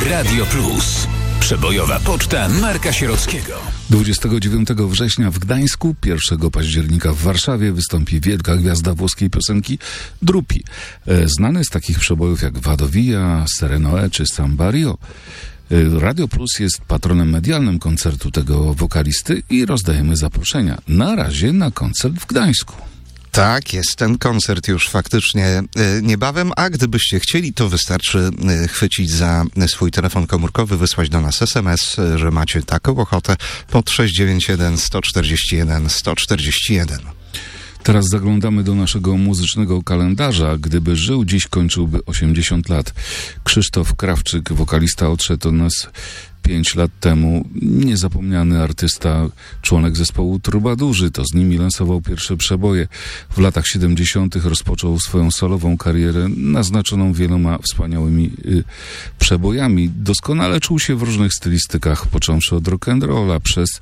Radio Plus. Przebojowa poczta Marka Sierockiego. 29 września w Gdańsku, 1 października w Warszawie wystąpi wielka gwiazda włoskiej piosenki Drupi. Znany z takich przebojów jak Vado Via, Sereno czy Samba Rio. Radio Plus jest patronem medialnym koncertu tego wokalisty i rozdajemy zaproszenia. Na razie na koncert w Gdańsku. Tak, jest ten koncert już faktycznie niebawem, a gdybyście chcieli, to wystarczy chwycić za swój telefon komórkowy, wysłać do nas SMS, że macie taką ochotę pod 691 141 141. Teraz zaglądamy do naszego muzycznego kalendarza. Gdyby żył, dziś kończyłby 80 lat. Krzysztof Krawczyk, wokalista, odszedł od nas 5 lat temu. Niezapomniany artysta, członek zespołu Trubadurzy. To z nimi lansował pierwsze przeboje. W latach 70. rozpoczął swoją solową karierę naznaczoną wieloma wspaniałymi przebojami. Doskonale czuł się w różnych stylistykach, począwszy od rock'n'rolla przez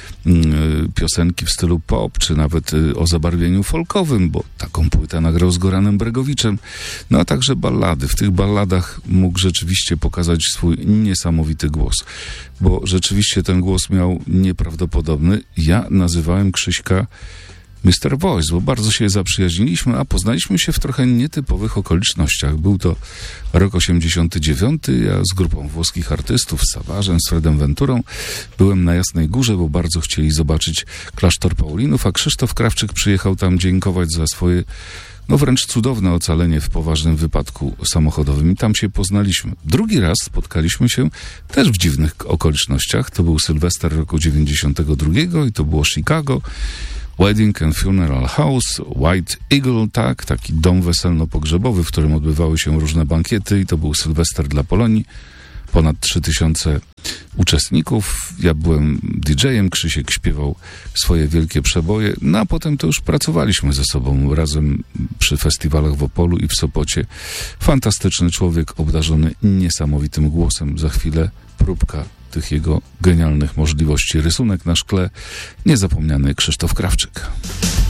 piosenki w stylu pop, czy nawet o zabarwieniu folkowym, bo taką płytę nagrał z Goranem Bregowiczem, no a także ballady. W tych balladach mógł rzeczywiście pokazać swój niesamowity głos, bo rzeczywiście ten głos miał nieprawdopodobny. Ja nazywałem Krzyśka Mr. Voice, bo bardzo się zaprzyjaźniliśmy, a poznaliśmy się w trochę nietypowych okolicznościach. Był to rok 89, ja z grupą włoskich artystów, z Savage'em, z Fredem Venturą, byłem na Jasnej Górze, bo bardzo chcieli zobaczyć klasztor Paulinów, a Krzysztof Krawczyk przyjechał tam dziękować za swoje wręcz cudowne ocalenie w poważnym wypadku samochodowym i tam się poznaliśmy. Drugi raz spotkaliśmy się też w dziwnych okolicznościach. To był Sylwester roku 92 i to było Chicago. Wedding and Funeral House, White Eagle, tak, taki dom weselno-pogrzebowy, w którym odbywały się różne bankiety i to był Sylwester dla Polonii. Ponad 3000 uczestników. Ja byłem DJ-em, Krzysiek śpiewał swoje wielkie przeboje, no a potem to już pracowaliśmy ze sobą razem przy festiwalach w Opolu i w Sopocie. Fantastyczny człowiek, obdarzony niesamowitym głosem. Za chwilę próbka tych jego genialnych możliwości. Rysunek na szkle, niezapomniany Krzysztof Krawczyk.